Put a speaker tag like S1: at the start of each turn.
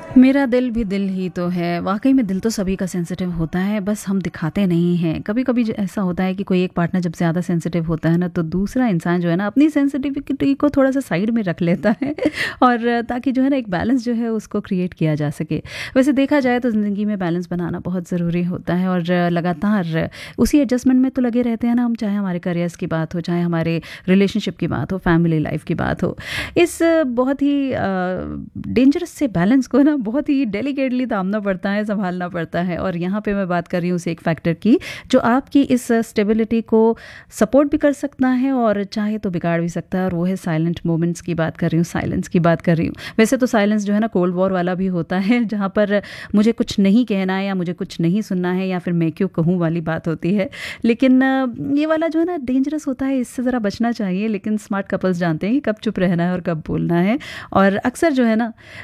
S1: मेरा दिल भी दिल ही तो है। वाक़ई में दिल तो सभी का सेंसिटिव होता है, बस हम दिखाते नहीं हैं। कभी-कभी ज ऐसा होता है कि कोई एक पार्टनर जब ज़्यादा सेंसिटिव होता है ना, तो दूसरा इंसान जो है ना, अपनी सेंसिटिविटी को थोड़ा-सा साइड में रख लेता है और ताकि जो है ना, एक बैलेंस जो है, उसको क्रिएट किया जा सके। वैसे देखा जाए तो ज़िंदगी में बैलेंस बनाना बहुत ज़रूरी होता है और लगातार उसी एडजस्टमेंट में तो लगे रहते हैं ना हम, चाहे हमारे करियर्स की बात हो, चाहे हमारे रिलेशनशिप की बात हो, फैमिली लाइफ़ की बात हो। इस बहुत ही डेंजरस से बैलेंस को ना बहुत ही डेलिकेटली दामना पड़ता है, संभालना पड़ता है। और यहाँ पे मैं बात कर रही हूँ उस एक फैक्टर की, जो आपकी इस स्टेबिलिटी को सपोर्ट भी कर सकता है और चाहे तो बिगाड़ भी सकता है, और वो है साइलेंट मोमेंट्स की बात कर रही हूँ, साइलेंस की बात कर रही हूँ। वैसे तो साइलेंस जो है ना, कोल्ड वॉर वाला भी होता है, जहाँ पर मुझे कुछ नहीं कहना है या मुझे कुछ नहीं सुनना है या फिर मैं क्यों कहूँ वाली बात होती है। लेकिन ये वाला जो है ना, डेंजरस होता है, इससे ज़रा बचना चाहिए। लेकिन स्मार्ट कपल्स जानते हैं कि कब चुप रहना है और कब बोलना है। और अक्सर जो है ना,